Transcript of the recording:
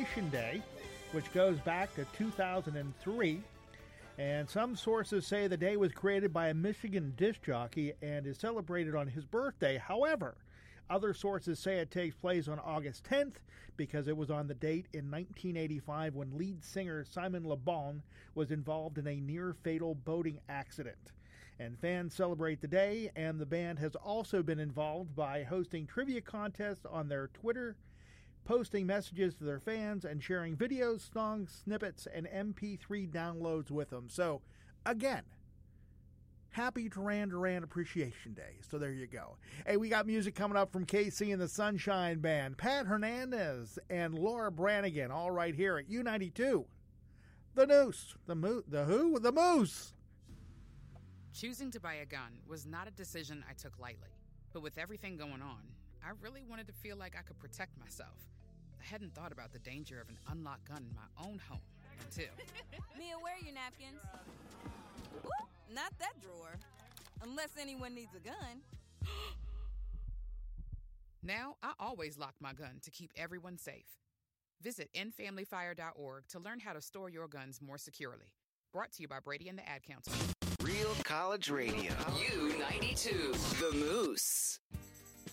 Appreciation Day, which goes back to 2003. And some sources say the day was created by a Michigan disc jockey and is celebrated on his birthday. However, other sources say it takes place on August 10th because it was on the date in 1985 when lead singer Simon Le Bon was involved in a near-fatal boating accident. And fans celebrate the day, and the band has also been involved by hosting trivia contests on their Twitter, posting messages to their fans, and sharing videos, songs, snippets, and MP3 downloads with them. So, again, happy Duran Duran Appreciation Day. So there you go. Hey, we got music coming up from KC and the Sunshine Band, Pat Hernandez, and Laura Branigan, all right here at U92. The Noose. The who? The Moose. Choosing to buy a gun was not a decision I took lightly. But with everything going on, I really wanted to feel like I could protect myself. I hadn't thought about the danger of an unlocked gun in my own home until... Mia, where are your napkins? Ooh, not that drawer. Unless anyone needs a gun. Now, I always lock my gun to keep everyone safe. Visit endfamilyfire.org to learn how to store your guns more securely. Brought to you by Brady and the Ad Council. Real College Radio. U92. The Moose.